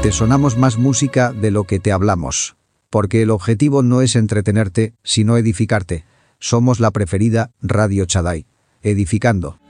Te sonamos más música de lo que te hablamos. Porque el objetivo no es entretenerte, sino edificarte. Somos la preferida Radio Chadai. Edificando.